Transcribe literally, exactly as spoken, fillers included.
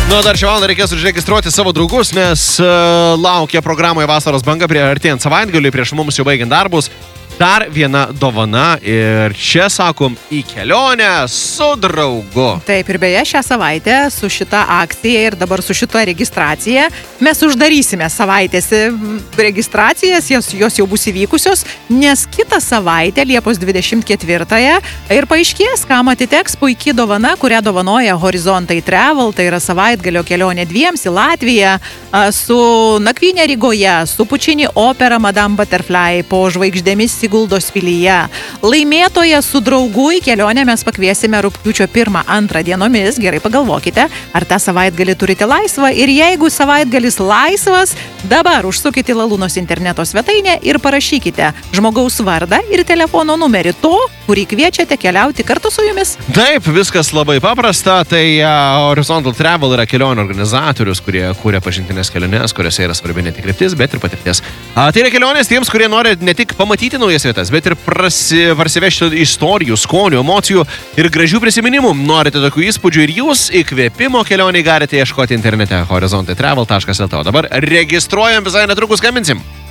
Nu, dar šią valandą reikės užregistruoti savo draugus, nes uh, laukia programoje Vasaros banga prie artėjant savaitgaliui, prieš mums jau baigiant darbus. Dar viena dovana ir čia, sakom, į kelionę su draugu. Taip, ir beje, šią savaitę su šita akcija ir dabar su šita registracija mes uždarysime savaitės registracijas, jos, jos jau bus įvykusios, nes kitą savaitę, Liepos dvidešimt ketvirtąją, ir paaiškės, kam atiteks puikiai dovana, kurią dovanoja Horizontai Travel, tai yra savaitgalio kelionė dviems į Latviją, su nakvynė Rygoje, su Pučini opera Madame Butterfly, po žvaigždėmis Siguldos pilyje. Laimėtoje su draugu į kelionę mes pakviesime rugpjūčio pirmą antrą dienomis. Gerai pagalvokite, ar tą savaitgalį turite laisvą ir jeigu savaitgalis laisvas, dabar užsukite į Lalūnos interneto svetainę ir parašykite žmogaus vardą ir telefono numerį to, kurį kviečiate keliauti kartu su jumis. Taip, viskas labai paprasta. Tai uh, Horizontal Travel yra kelionių organizatorius, kurie kūrė pažintinės keliones, kuriuose yra svarbi ne tik kryptis, bet ir patirties. Uh, tai yra kelionės tiems, kurie nori ne tik pamatyti naujas vietas, bet ir prasivežti istorijų, skonių, emocijų ir gražių prisiminimų. Norite tokių įspūdžių ir jūs įkvėpimo kelioniai galite ieškoti internete horizontai travel taškas el tė. O dabar registruojam, visai netrukus skambinsim.